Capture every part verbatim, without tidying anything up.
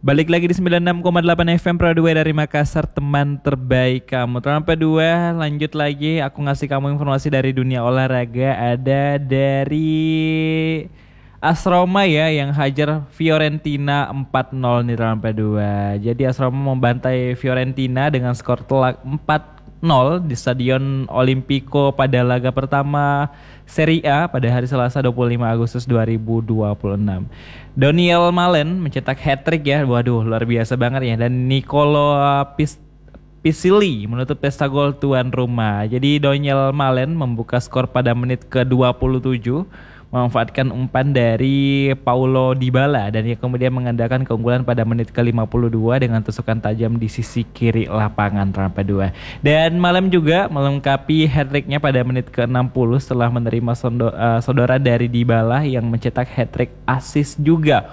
Balik lagi di sembilan puluh enam koma delapan F M Pro dua dari Makassar, teman terbaik kamu. Terlampai dua, lanjut lagi. Aku ngasih kamu informasi dari dunia olahraga. Ada dari AS Roma ya yang hajar Fiorentina empat nol nih terlampai dua. Jadi AS Roma membantai Fiorentina dengan skor telak empat nol di Stadion Olimpico pada laga pertama Serie A pada hari Selasa dua puluh lima Agustus dua ribu dua puluh enam. Daniel Malen mencetak hat-trick ya. Waduh, luar biasa banget ya. Dan Nicolo Pis Pisili menutup pesta gol tuan rumah. Jadi Daniel Malen membuka skor pada menit ke dua puluh tujuh, memanfaatkan umpan dari Paulo Dybala dan yang kemudian mengandalkan keunggulan pada menit ke lima puluh dua dengan tusukan tajam di sisi kiri lapangan terlampai dua. Dan Malam juga melengkapi hat-tricknya pada menit ke enam puluh setelah menerima sondo, uh, saudara dari Dybala yang mencetak hat-trick assist juga.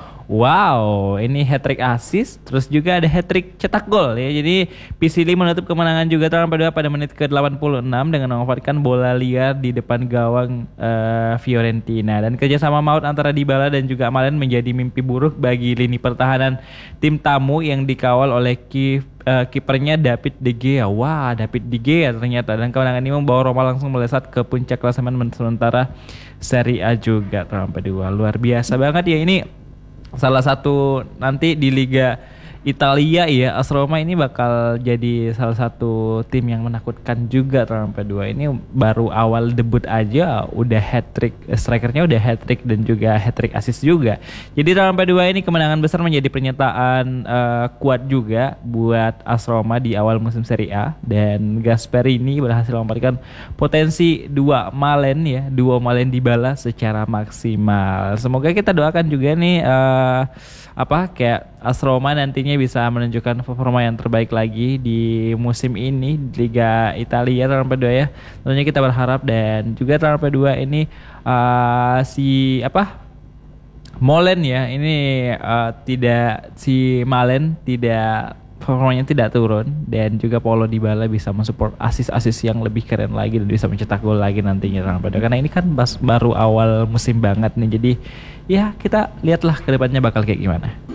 Wow, ini hat-trick assist, terus juga ada hat-trick cetak gol ya. Jadi Pisili menutup kemenangan juga terlampai dua pada menit ke delapan puluh enam dengan memanfaatkan bola liar di depan gawang uh, Fiorentina. Dan kerjasama maut antara Dybala dan juga Malen menjadi mimpi buruk bagi lini pertahanan tim tamu yang dikawal oleh ki, uh, kipernya David De Gea. Wah, David De Gea ternyata. Dan kemenangan ini membawa Roma langsung melesat ke puncak klasemen sementara Serie A juga terlampai dua. Luar biasa banget ya ini. Salah satu nanti di Liga Italia ya, AS Roma ini bakal jadi salah satu tim yang menakutkan juga terlampai dua. Ini baru awal debut aja udah hat-trick, strikernya udah hat-trick dan juga hat-trick assist juga. Jadi terlampai dua ini kemenangan besar menjadi pernyataan uh, kuat juga buat AS Roma di awal musim Serie A. Dan Gasperini berhasil memanfaatkan potensi dua Malen ya, dua Malen Dybala secara maksimal. Semoga kita doakan juga nih uh, apa kayak AS Roma nantinya bisa menunjukkan performa yang terbaik lagi di musim ini di Liga Italia terlampai dua ya. Tentunya kita berharap. Dan juga terlampai dua ini uh, si apa Molen ya ini uh, tidak si Malen tidak performanya tidak turun dan juga Paulo Dybala bisa mensupport asis-asis yang lebih keren lagi dan bisa mencetak gol lagi nantinya terlampai dua. Karena ini kan bas, baru awal musim banget nih. Jadi ya kita lihatlah ke depannya bakal kayak gimana.